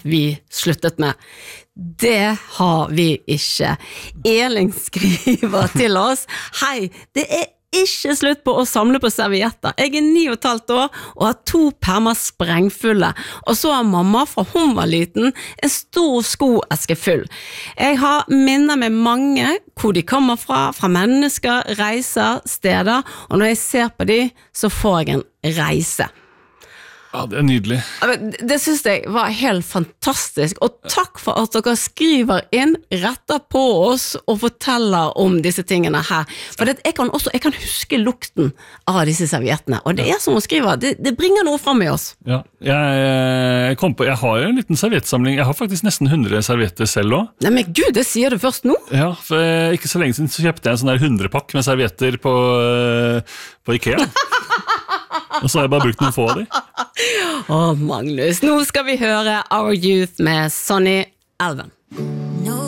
vi sluttet med. Det har vi ikke. Elin skriver til oss, hei, det ikke slutt på å samle på servietter. Jeg 9,5 år og har 2 permer sprengfulle. Og så har mamma fra hun var liten en stor skoeske full. Jeg har minner med mange hvor de kommer fra mennesker, reiser, steder, og når jeg ser på de, så får jeg en reise. Ja, det nydelig. Det synes jeg var helt fantastisk, og takk for at dere skriver inn, retter på oss og forteller om disse tingene her. For jeg kan huske lukten av disse serviettene, og det som hun skriver, det bringer noe frem i oss. Ja, jeg har en liten serviettsamling. Jeg har faktisk nesten 100 servietter selv også. Nei, men Gud, det sier du først nå? Ja, for ikke så lenge siden så kjøpte jeg en sånn der 100-pakk med servietter på IKEA. Og så har jeg bare brukt noen få av de. Magnus, nå skal vi høre Our Youth med Sonny Elven.